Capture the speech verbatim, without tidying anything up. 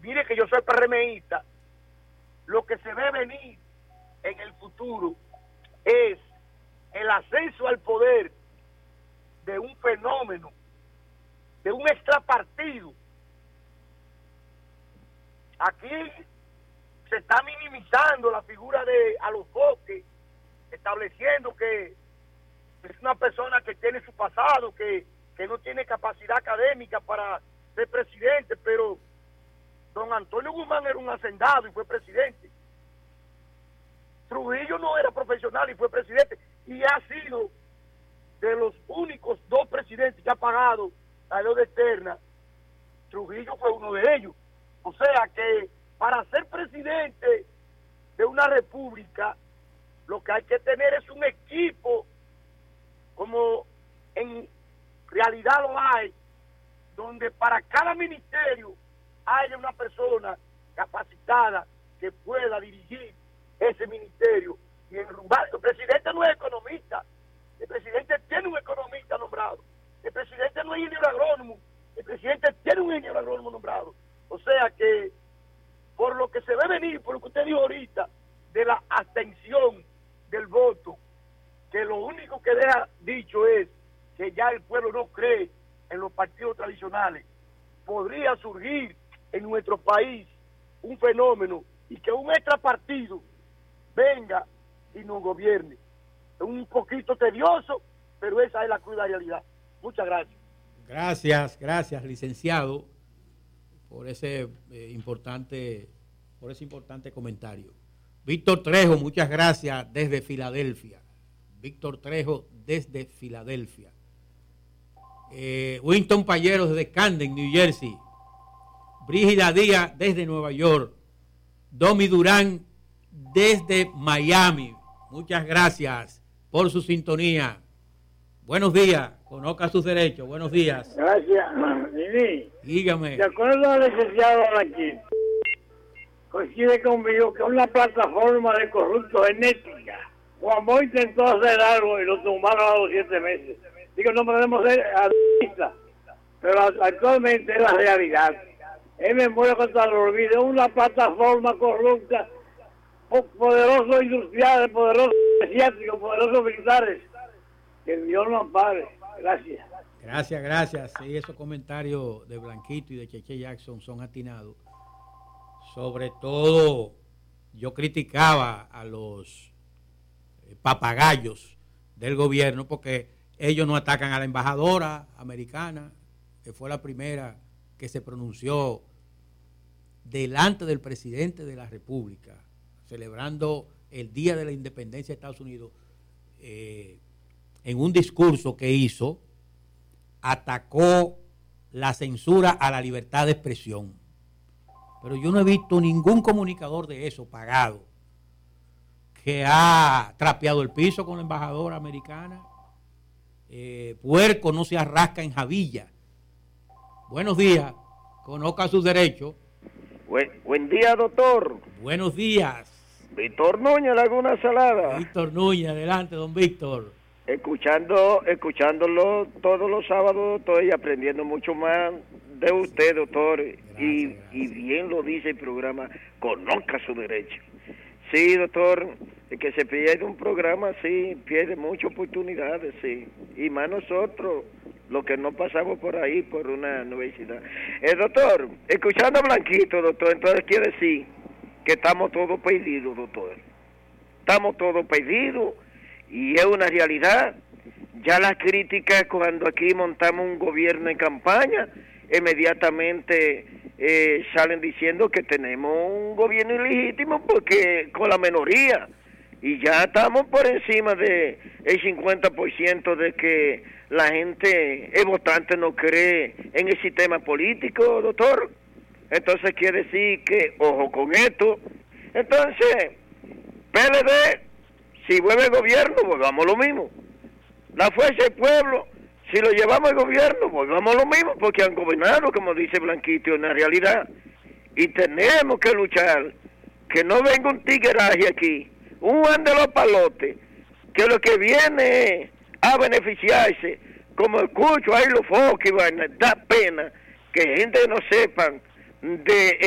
mire que yo soy PRMista, lo que se ve venir en el futuro es el ascenso al poder de un fenómeno, de un extrapartido. Aquí se está minimizando la figura de Alofoque, estableciendo que es una persona que tiene su pasado, que, que no tiene capacidad académica para ser presidente, pero don Antonio Guzmán era un hacendado y fue presidente. Trujillo no era profesional y fue presidente, y ha sido de los únicos dos presidentes que ha pagado la deuda externa. Trujillo fue uno de ellos. O sea que para ser presidente de una república, lo que hay que tener es un equipo, como en realidad lo hay, donde para cada ministerio haya una persona capacitada que pueda dirigir ese ministerio y enrumbar. El presidente no es economista, el presidente tiene un economista nombrado, el presidente no es ingeniero agrónomo, el presidente tiene un ingeniero agrónomo nombrado. O sea que, por lo que se ve venir, por lo que usted dijo ahorita, de la abstención del voto, que lo único que deja dicho es que ya el pueblo no cree en los partidos tradicionales, podría surgir en nuestro país un fenómeno y que un extrapartido venga y nos gobierne. Es un poquito tedioso, pero esa es la cruda realidad. Muchas gracias. Gracias, gracias, licenciado, por ese eh, importante, por ese importante comentario. Víctor Trejo, muchas gracias desde Filadelfia. Víctor Trejo desde Filadelfia. Eh, Winston Payero desde Camden, New Jersey. Brígida Díaz desde Nueva York. Domi Durán desde Miami. Muchas gracias por su sintonía. Buenos días. Conozca sus derechos. Buenos días. Gracias. Nini, dígame. De acuerdo al licenciado aquí, coincide conmigo que es una plataforma de corruptos genética. Juan Boy intentó hacer algo y lo tomaron a los siete meses. Digo, no podemos ser artistas, pero actualmente es la realidad. Es memoria contra el olvido, una plataforma corrupta, poderosos industriales, poderosos asiáticos, poderosos militares. Que Dios nos ampare. Gracias. Gracias, gracias. Sí, esos comentarios de Blanquito y de Cheche Jackson son atinados. Sobre todo, yo criticaba a los papagayos del gobierno porque ellos no atacan a la embajadora americana, que fue la primera que se pronunció delante del presidente de la República, celebrando el Día de la Independencia de Estados Unidos. Eh, en un discurso que hizo, atacó la censura a la libertad de expresión. Pero yo no he visto ningún comunicador de eso pagado que ha trapeado el piso con la embajadora americana. Eh, puerco no se arrasca en jabilla. Buenos días, conozca sus derechos. Buen, buen día, doctor. Buenos días. Víctor Núñez, Laguna Salada. Víctor Núñez, adelante, don Víctor. Escuchando, escuchándolo todos los sábados, estoy aprendiendo mucho más de usted, doctor. Gracias, y, gracias. Y bien lo dice el programa, conozca su derecho. Sí, doctor, el que se pierde un programa, sí, pierde muchas oportunidades, sí. Y más nosotros, los que no pasamos por ahí, por una universidad. Eh, doctor, escuchando a Blanquito, doctor, entonces quiere decir que estamos todos perdidos, doctor. Estamos todos perdidos y es una realidad. Ya las críticas cuando aquí montamos un gobierno en campaña, inmediatamente eh, salen diciendo que tenemos un gobierno ilegítimo porque con la minoría, y ya estamos por encima de el cincuenta por ciento de que la gente, el votante no cree en el sistema político, doctor. Entonces quiere decir que, ojo con esto, entonces P L D, si vuelve el gobierno, volvamos lo mismo. La fuerza del pueblo, si lo llevamos al gobierno, volvamos lo mismo, porque han gobernado, como dice Blanquito, en la realidad. Y tenemos que luchar, que no venga un tigueraje aquí, un Juan de los Palotes, que lo que viene es a beneficiarse, como escucho ahí los focos y vaina, da pena que gente no sepan de